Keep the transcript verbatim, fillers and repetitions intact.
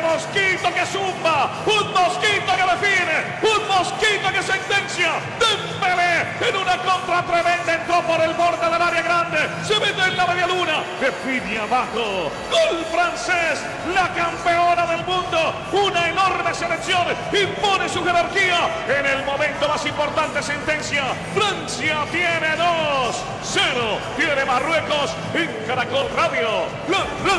mosquito que zumba, un mosquito que define, un mosquito que sentencia. Dembélé en una contra tremenda entró por el borde del área grande, se mete en la media luna, define abajo. Gol francés, la campeona del mundo, una enorme selección, impone su jerarquía en el momento más importante. Sentencia, Francia tiene dos cero, tiene Marruecos en Caracol Radio, la radio.